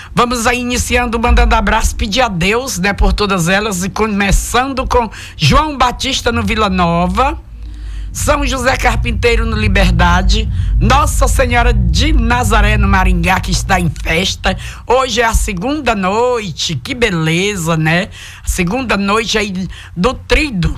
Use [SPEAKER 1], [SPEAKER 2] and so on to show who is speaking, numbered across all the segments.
[SPEAKER 1] Vamos aí iniciando, mandando abraço, pedir a Deus, né, por todas elas, e começando com João Batista no Vila Nova, São José Carpinteiro no Liberdade, Nossa Senhora de Nazaré no Maringá, que está em festa. Hoje é a segunda noite, que beleza, né? A segunda noite aí do tríduo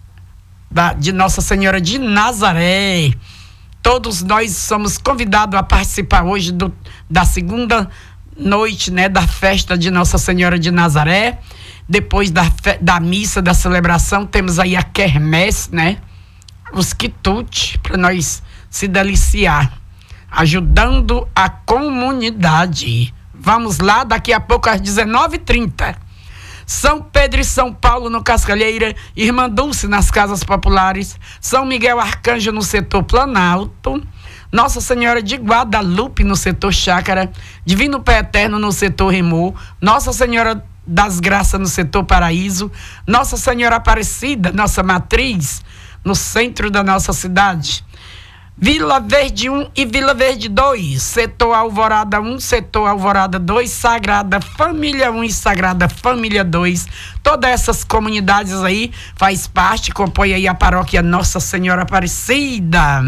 [SPEAKER 1] de Nossa Senhora de Nazaré. Todos nós somos convidados a participar hoje da segunda noite, né, da festa de Nossa Senhora de Nazaré. Depois da missa, da celebração, temos aí a quermesse, né? Os quitutes, para nós se deliciar, ajudando a comunidade. Vamos lá, daqui a pouco às 19h30. São Pedro e São Paulo no Cascalheira, Irmã Dulce nas Casas Populares, São Miguel Arcanjo no setor Planalto, Nossa Senhora de Guadalupe no setor Chácara, Divino Pé Eterno no setor Remo, Nossa Senhora das Graças no setor Paraíso, Nossa Senhora Aparecida, nossa matriz, no centro da nossa cidade. Vila Verde 1 e Vila Verde 2, setor Alvorada 1, setor Alvorada 2, Sagrada Família 1 e Sagrada Família 2. Todas essas comunidades aí faz parte, compõe aí a paróquia Nossa Senhora Aparecida.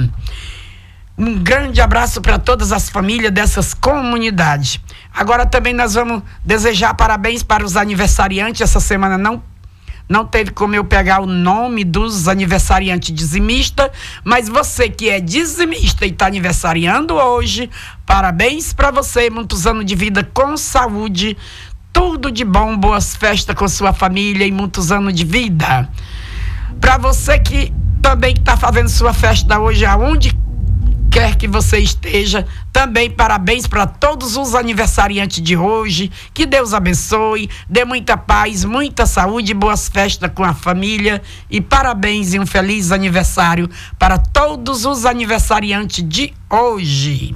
[SPEAKER 1] Um grande abraço para todas as famílias dessas comunidades. Agora também nós vamos desejar parabéns para os aniversariantes. Essa semana não teve como eu pegar o nome dos aniversariantes dizimistas, mas você que é dizimista e está aniversariando hoje, parabéns para você, muitos anos de vida com saúde, tudo de bom, boas festas com sua família e muitos anos de vida. Para você que também está fazendo sua festa hoje, aonde quer que você esteja, também parabéns para todos os aniversariantes de hoje. Que Deus abençoe, dê muita paz, muita saúde, boas festas com a família e parabéns e um feliz aniversário para todos os aniversariantes de hoje.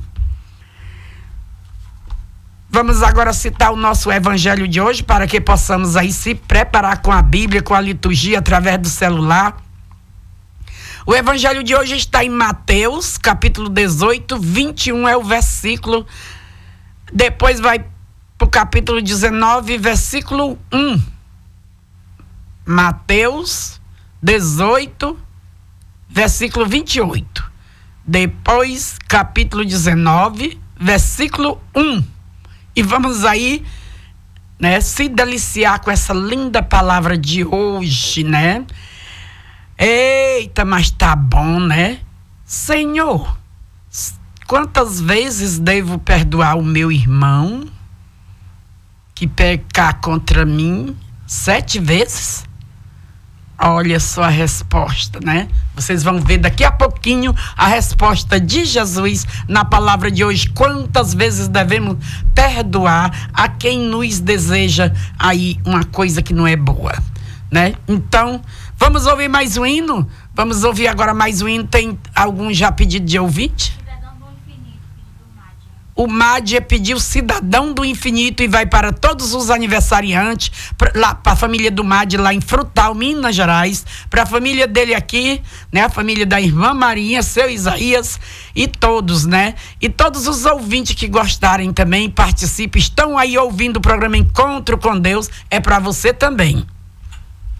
[SPEAKER 1] Vamos agora citar o nosso evangelho de hoje para que possamos aí se preparar com a Bíblia, com a liturgia através do celular. O evangelho de hoje está em Mateus, capítulo 18, 21 é o versículo. Depois vai para o capítulo 19, versículo 1. Mateus 18, versículo 28. Depois, capítulo 19, versículo 1. E vamos aí, né, se deliciar com essa linda palavra de hoje, né? Eita, mas tá bom, né? Senhor, quantas vezes devo perdoar o meu irmão que pecar contra mim? 7 vezes? Olha só a resposta, né? Vocês vão ver daqui a pouquinho a resposta de Jesus na palavra de hoje. Quantas vezes devemos perdoar a quem nos deseja aí uma coisa que não é boa, né? Então, vamos ouvir mais um hino? Vamos ouvir agora mais um hino. Tem algum já pedido de ouvinte?
[SPEAKER 2] Cidadão do Infinito, pedido do Mádia.
[SPEAKER 1] O Mádia pediu Cidadão do Infinito e vai para todos os aniversariantes, para a família do Mádia lá em Frutal, Minas Gerais, para a família dele aqui, né? A família da irmã Marinha, seu Isaías e todos, né? E todos os ouvintes que gostarem também, participem, estão aí ouvindo o programa Encontro com Deus, é para você também.